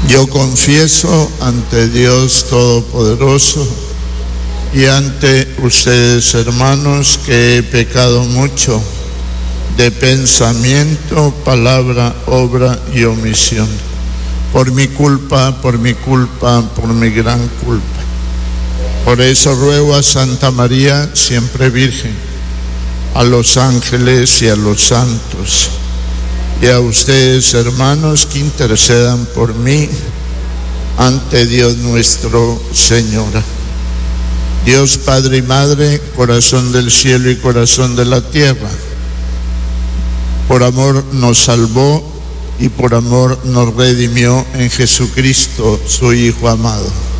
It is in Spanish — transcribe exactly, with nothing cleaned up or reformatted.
Yo confieso ante Dios Todopoderoso y ante ustedes, hermanos, que he pecado mucho de pensamiento, palabra, obra y omisión. Por mi culpa, por mi culpa, por mi gran culpa. Por eso ruego a Santa María, siempre Virgen, a los ángeles y a los santos, y a ustedes, hermanos, que intercedan por mí ante Dios nuestro Señor. Dios Padre y Madre, corazón del cielo y corazón de la tierra, por amor nos salvó y por amor nos redimió en Jesucristo, su Hijo amado.